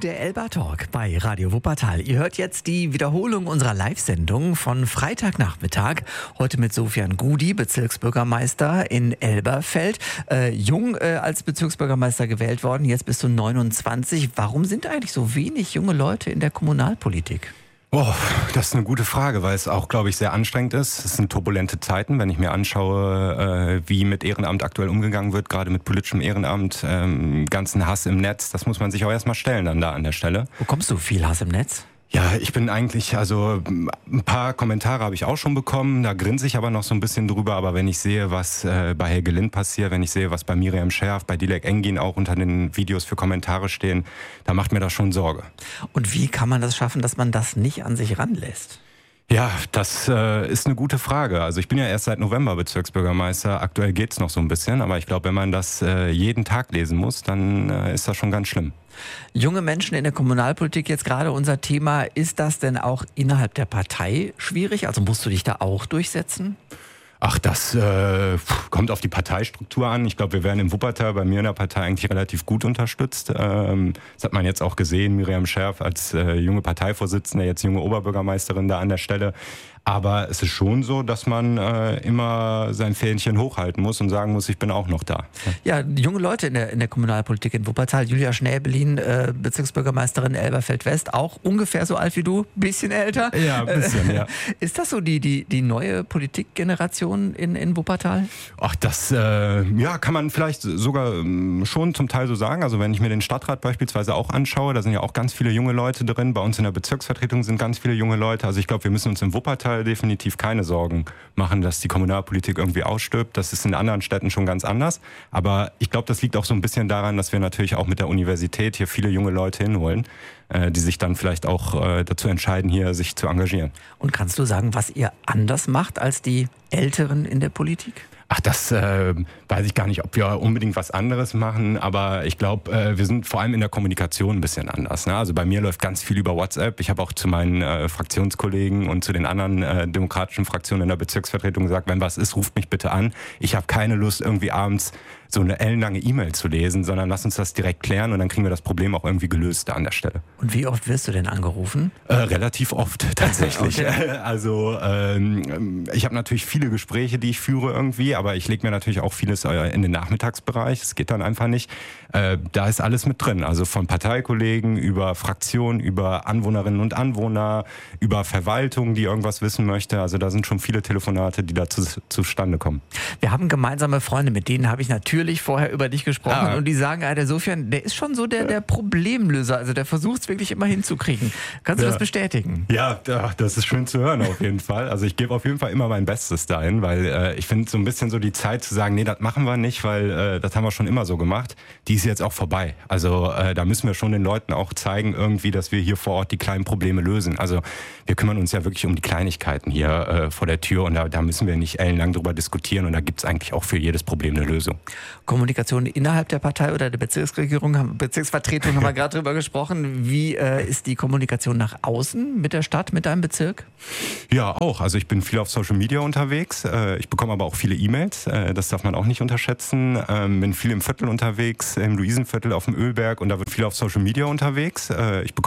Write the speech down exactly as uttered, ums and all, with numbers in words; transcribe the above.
Der Elba Talk bei Radio Wuppertal. Ihr hört jetzt die Wiederholung unserer Live-Sendung von Freitagnachmittag. Heute mit Sofian Gudi, Bezirksbürgermeister in Elberfeld. Äh, jung äh, als Bezirksbürgermeister gewählt worden, jetzt bist du neunundzwanzig. Warum sind eigentlich so wenig junge Leute in der Kommunalpolitik? Oh, das ist eine gute Frage, weil es auch, glaube ich, sehr anstrengend ist. Es sind turbulente Zeiten, wenn ich mir anschaue, äh, wie mit Ehrenamt aktuell umgegangen wird, gerade mit politischem Ehrenamt, ähm, ganzen Hass im Netz. Das muss man sich auch erstmal stellen dann da an der Stelle. Wo kommst du? Viel Hass im Netz? Ja, ich bin eigentlich, also ein paar Kommentare habe ich auch schon bekommen, da grinse ich aber noch so ein bisschen drüber, aber wenn ich sehe, was äh, bei Helge Lind passiert, wenn ich sehe, was bei Miriam Scherf, bei Dilek Engin auch unter den Videos für Kommentare stehen, da macht mir das schon Sorge. Und wie kann man das schaffen, dass man das nicht an sich ranlässt? Ja, das äh, ist eine gute Frage. Also ich bin ja erst seit November Bezirksbürgermeister. Aktuell geht's noch so ein bisschen, aber ich glaube, wenn man das äh, jeden Tag lesen muss, dann äh, ist das schon ganz schlimm. Junge Menschen in der Kommunalpolitik, jetzt gerade unser Thema. Ist das denn auch innerhalb der Partei schwierig? Also musst du dich da auch durchsetzen? Ach, das äh, kommt auf die Parteistruktur an. Ich glaube, wir werden im Wuppertal bei mir in der Partei eigentlich relativ gut unterstützt. Ähm, das hat man jetzt auch gesehen. Miriam Scherf als äh, junge Parteivorsitzende, jetzt junge Oberbürgermeisterin da an der Stelle. Aber es ist schon so, dass man äh, immer sein Fähnchen hochhalten muss und sagen muss, ich bin auch noch da. Ja, junge Leute in der, in der Kommunalpolitik in Wuppertal. Julia Schnäbelin, äh, Bezirksbürgermeisterin Elberfeld-West, auch ungefähr so alt wie du, bisschen älter. Ja, ein bisschen, ja. Ist das so die, die, die neue Politikgeneration in, in Wuppertal? Ach, das äh, ja, kann man vielleicht sogar ähm, schon zum Teil so sagen. Also wenn ich mir den Stadtrat beispielsweise auch anschaue, da sind ja auch ganz viele junge Leute drin. Bei uns in der Bezirksvertretung sind ganz viele junge Leute. Also ich glaube, wir müssen uns im Wuppertal definitiv keine Sorgen machen, dass die Kommunalpolitik irgendwie ausstirbt. Das ist in anderen Städten schon ganz anders. Aber ich glaube, das liegt auch so ein bisschen daran, dass wir natürlich auch mit der Universität hier viele junge Leute hinholen, äh, die sich dann vielleicht auch äh, dazu entscheiden, hier sich zu engagieren. Und kannst du sagen, was ihr anders macht als die Älteren in der Politik? Ach, das äh, weiß ich gar nicht, ob wir unbedingt was anderes machen, aber ich glaube, äh, wir sind vor allem in der Kommunikation ein bisschen anders. Ne? Also bei mir läuft ganz viel über WhatsApp. Ich habe auch zu meinen äh, Fraktionskollegen und zu den anderen äh, demokratischen Fraktionen in der Bezirksvertretung gesagt, wenn was ist, ruft mich bitte an. Ich habe keine Lust, irgendwie abends so eine ellenlange E-Mail zu lesen, sondern lass uns das direkt klären und dann kriegen wir das Problem auch irgendwie gelöst da an der Stelle. Und wie oft wirst du denn angerufen? Äh, relativ oft tatsächlich. Okay. Also ähm, ich habe natürlich viele Gespräche, die ich führe irgendwie, aber ich lege mir natürlich auch vieles in den Nachmittagsbereich. Es geht dann einfach nicht. Äh, da ist alles mit drin. Also von Parteikollegen über Fraktionen, über Anwohnerinnen und Anwohner, über Verwaltung, die irgendwas wissen möchte. Also da sind schon viele Telefonate, die da zu, zustande kommen. Wir haben gemeinsame Freunde, mit denen habe ich natürlich vorher über dich gesprochen Ah. und die sagen, ah, der Sofian, der ist schon so der, der Problemlöser. Also der versucht es wirklich immer hinzukriegen. Kannst du Ja. das bestätigen? Ja, das ist schön zu hören auf jeden Fall. Also ich gebe auf jeden Fall immer mein Bestes dahin, weil äh, ich finde so ein bisschen so die Zeit zu sagen, nee, das machen wir nicht, weil äh, das haben wir schon immer so gemacht, die ist jetzt auch vorbei. Also äh, da müssen wir schon den Leuten auch zeigen irgendwie, dass wir hier vor Ort die kleinen Probleme lösen. Also wir kümmern uns ja wirklich um die Kleinigkeiten hier äh, vor der Tür und da, da müssen wir nicht ellenlang drüber diskutieren und da gibt es eigentlich auch für jedes Problem eine Lösung. Kommunikation innerhalb der Partei oder der Bezirksregierung, haben, Bezirksvertretung haben wir gerade drüber gesprochen. Wie äh, ist die Kommunikation nach außen mit der Stadt, mit deinem Bezirk? Ja, auch. Also ich bin viel auf Social Media unterwegs. Äh, ich bekomme aber auch viele E-Mails. Äh, das darf man auch nicht unterschätzen. Ähm, bin viel im Viertel unterwegs, im Luisenviertel, auf dem Ölberg und da wird viel auf Social Media unterwegs. Äh, ich bekomme